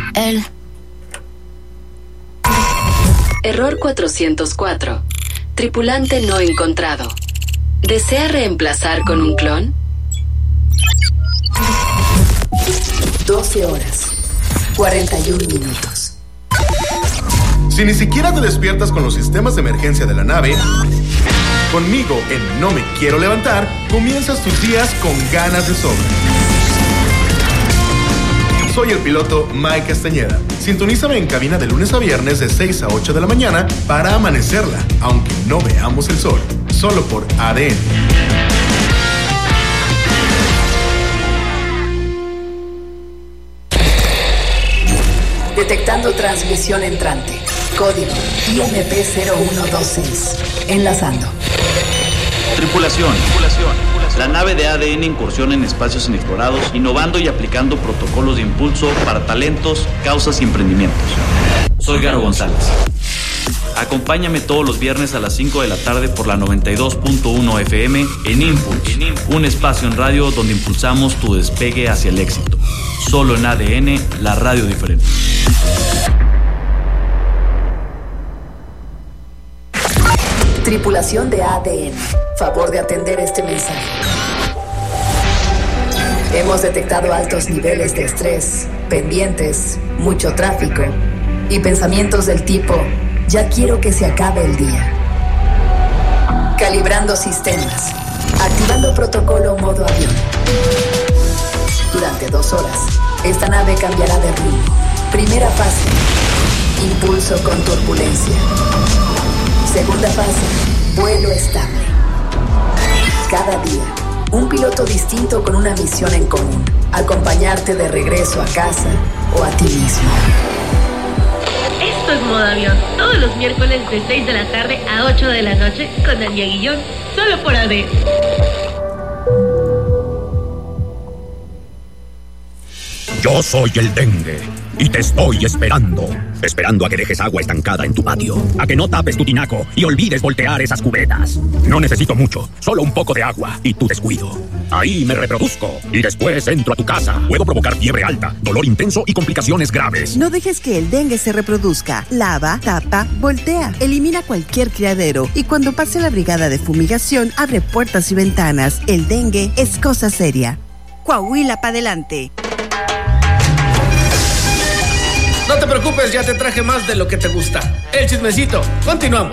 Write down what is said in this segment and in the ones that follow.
él. Error 404. Tripulante no encontrado. ¿Desea reemplazar con un clon? 12 horas, 41 minutos. Si ni siquiera te despiertas con los sistemas de emergencia de la nave, conmigo en No Me Quiero Levantar, comienzas tus días con ganas de sobra. Soy el piloto Mike Castañeda. Sintonízame en cabina de lunes a viernes de 6 a 8 de la mañana para amanecerla, aunque no veamos el sol. Solo por ADN. Detectando transmisión entrante. Código IMP0126. Enlazando. Tripulación. La nave de ADN incursiona en espacios inexplorados, innovando y aplicando protocolos de impulso para talentos, causas y emprendimientos. Soy Garo González. Acompáñame todos los viernes a las 5 de la tarde por la 92.1 FM en Impulse, un espacio en radio donde impulsamos tu despegue hacia el éxito. Solo en ADN, la radio diferente. Tripulación de ADN, favor de atender este mensaje. Hemos detectado altos niveles de estrés, pendientes, mucho tráfico y pensamientos del tipo: ya quiero que se acabe el día. Calibrando sistemas, activando protocolo modo avión. Durante 2 horas, esta nave cambiará de rumbo. Primera fase, impulso con turbulencia. Segunda fase, vuelo estable. Cada día, un piloto distinto con una misión en común: acompañarte de regreso a casa o a ti mismo. Esto es Modo Avión, todos los miércoles de 6 de la tarde a 8 de la noche con Daniel Guillón, solo por AD. Yo soy el dengue y te estoy esperando a que dejes agua estancada en tu patio, a que no tapes tu tinaco y olvides voltear esas cubetas. No necesito mucho, solo un poco de agua y tu descuido. Ahí me reproduzco y después entro a tu casa. Puedo provocar fiebre alta, dolor intenso y complicaciones graves. No dejes que el dengue se reproduzca. Lava, tapa, voltea. Elimina cualquier criadero y cuando pase la brigada de fumigación, abre puertas y ventanas. El dengue es cosa seria. Coahuila pa' adelante. No te preocupes, ya te traje más de lo que te gusta. El chismecito. Continuamos.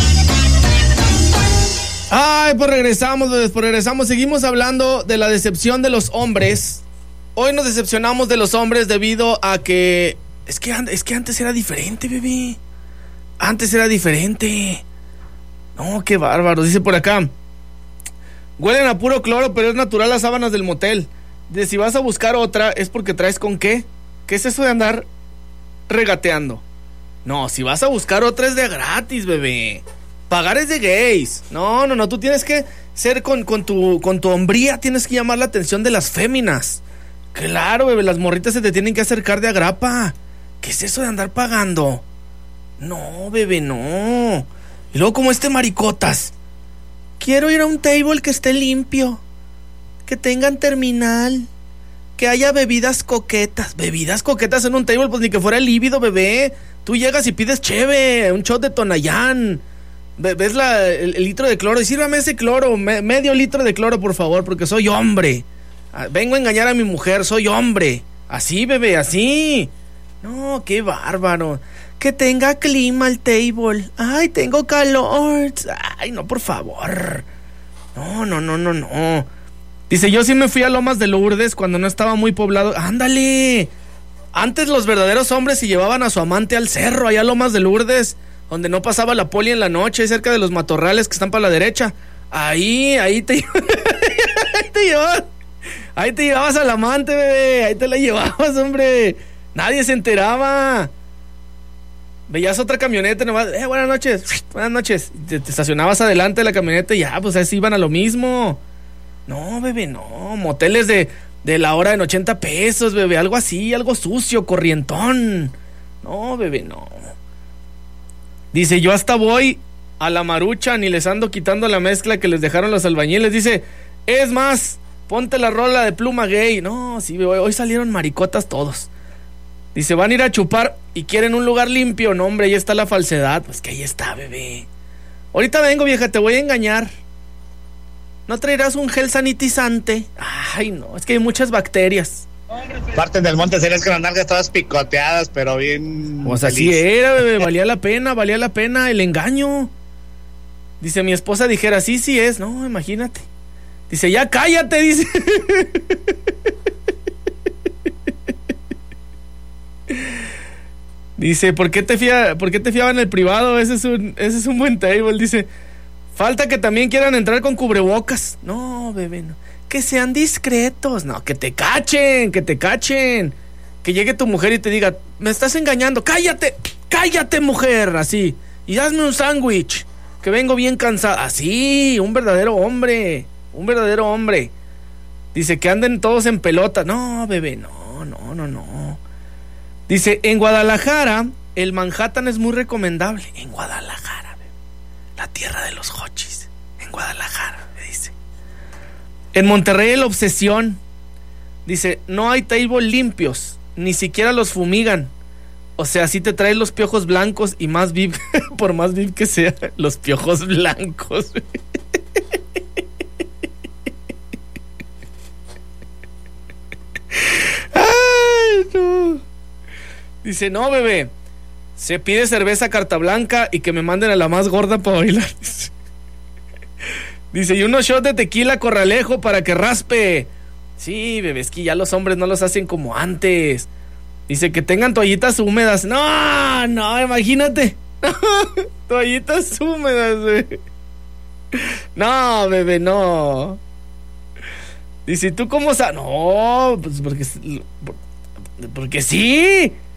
Ay, pues regresamos. Seguimos hablando de la decepción de los hombres. Hoy nos decepcionamos de los hombres debido a que... Es que antes era diferente, bebé. Antes era diferente. No, qué bárbaro. Dice por acá: huelen a puro cloro, pero es natural las sábanas del motel. De si vas a buscar otra, es porque traes con qué. ¿Qué es eso de andar regateando? No, si vas a buscar otra es de gratis, bebé. Pagar es de gays. No, tú tienes que ser con tu hombría, tienes que llamar la atención de las féminas. Claro, bebé, las morritas se te tienen que acercar de agrapa. ¿Qué es eso de andar pagando? No, bebé, no. Y luego como maricotas: quiero ir a un table que esté limpio, que tengan terminal, que haya bebidas coquetas. Bebidas coquetas en un table, pues ni que fuera lívido, bebé. Tú llegas y pides cheve, un shot de Tonayán. Ves el litro de cloro y sírvame ese cloro, medio litro de cloro, por favor, porque soy hombre. Vengo a engañar a mi mujer, soy hombre. Así, bebé, así. No, qué bárbaro. Que tenga clima el table. Ay, tengo calor. Ay, no, por favor. No. Dice: yo sí me fui a Lomas de Lourdes cuando no estaba muy poblado. Ándale. Antes los verdaderos hombres se llevaban a su amante al cerro, allá a Lomas de Lourdes, donde no pasaba la poli en la noche, cerca de los matorrales que están para la derecha. Ahí te llevabas. Ahí te llevabas al amante, bebé. Ahí te la llevabas, hombre. Nadie se enteraba. Veías otra camioneta nomás: buenas noches. Te estacionabas adelante de la camioneta y ya, pues así iban a lo mismo. No, bebé, no. Moteles de la hora en 80 pesos, bebé. Algo así, algo sucio, corrientón. No, bebé, no. Dice: yo hasta voy a la Maruchan y les ando quitando la mezcla que les dejaron los albañiles. Dice: es más, ponte la rola de Pluma Gay. No, sí, bebé, hoy salieron maricotas todos. Dice, van a ir a chupar y quieren un lugar limpio. No, hombre, ahí está la falsedad. Pues que ahí está, bebé. Ahorita vengo, vieja, te voy a engañar. ¿No traerás un gel sanitizante? Ay, no, es que hay muchas bacterias. Parten del monte serías con las nalgas todas picoteadas, pero bien. Pues así era, bebé, valía la pena el engaño. Dice, mi esposa dijera, sí es. No, imagínate. Dice, ya cállate, dice. Dice, ¿por qué te fiaba en el privado? Ese es un buen table. Dice, falta que también quieran entrar con cubrebocas. No, bebé, no. Que sean discretos. No, que te cachen. Que llegue tu mujer y te diga, me estás engañando. Cállate, mujer, así. Y hazme un sándwich, que vengo bien cansada. Así, un verdadero hombre. Dice, que anden todos en pelota. No, bebé, no. Dice, en Guadalajara, el Manhattan es muy recomendable. En Guadalajara, bebé. La tierra de los hochis. En Guadalajara, me dice. En Monterrey, la obsesión. Dice, no hay table limpios. Ni siquiera los fumigan. O sea, si te traen los piojos blancos y más VIP, por más VIP que sea, los piojos blancos. Ay, no. Dice, no, bebé, se pide cerveza carta blanca y que me manden a la más gorda para bailar. Dice, y unos shots de tequila Corralejo para que raspe. Sí, bebé, es que ya los hombres no los hacen como antes. Dice, que tengan toallitas húmedas. No, imagínate. Toallitas húmedas, bebé. No, bebé, no. Dice, ¿tú cómo sabes? No, pues porque sí.